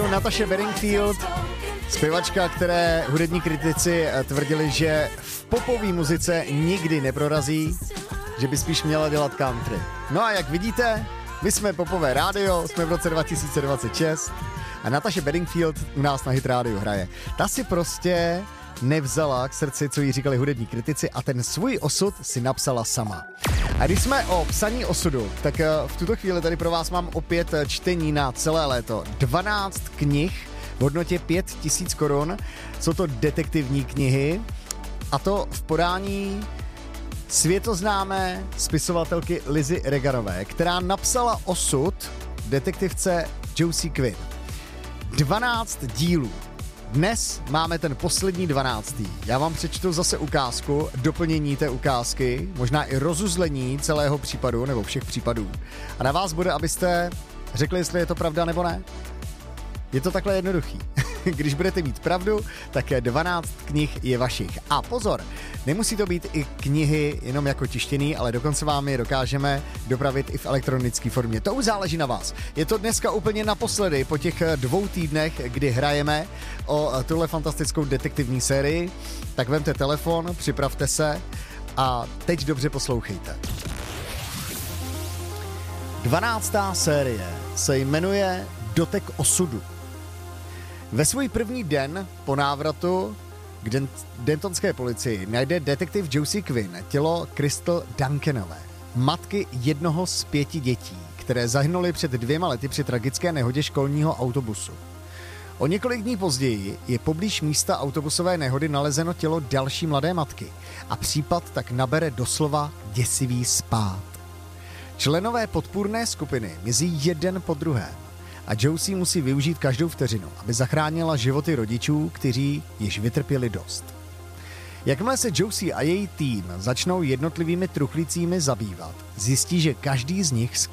Natasha Bedingfield, zpěvačka, které hudební kritici tvrdili, že v popové muzice nikdy neprorazí, že by spíš měla dělat country. No a jak vidíte, my jsme popové rádio, jsme v roce 2026 a Natasha Bedingfield u nás na Hit rádiu hraje. Ta si prostě nevzala k srdci, co jí říkali hudební kritici, a ten svůj osud si napsala sama. A když jsme o psaní osudu, tak v tuto chvíli tady pro vás mám opět čtení na celé léto. 12 knih v hodnotě 5000 korun. Jsou to detektivní knihy a to v podání světoznámé spisovatelky Lizzy Reganové, která napsala osud detektivce Josie Quinn. 12 dílů. Dnes máme ten poslední 12. Já vám přečtu zase ukázku, doplnění té ukázky, možná i rozuzlení celého případu nebo všech případů. A na vás bude, abyste řekli, jestli je to pravda nebo ne. Je to takhle jednoduchý. Když budete mít pravdu, tak 12 knih je vašich. A pozor, nemusí to být i knihy jenom jako tištěný, ale dokonce vám je dokážeme dopravit i v elektronické formě. To už záleží na vás. Je to dneska úplně naposledy po těch 2 týdnech, kdy hrajeme o tuhle fantastickou detektivní sérii. Tak vemte telefon, připravte se a teď dobře poslouchejte. 12. série se jmenuje Dotek osudu. Ve svůj první den po návratu k dentonské policii najde detektiv Josie Quinn tělo Crystal Duncanové, matky jednoho z 5 dětí, které zahynuly před 2 lety při tragické nehodě školního autobusu. O několik dní později je poblíž místa autobusové nehody nalezeno tělo další mladé matky a případ tak nabere doslova děsivý spád. Členové podpůrné skupiny mizí jeden po druhém a Josie musí využít každou vteřinu, aby zachránila životy rodičů, kteří již vytrpěli dost. Jakmile se Josie a její tým začnou jednotlivými truchlícími zabývat, zjistí, že každý z nich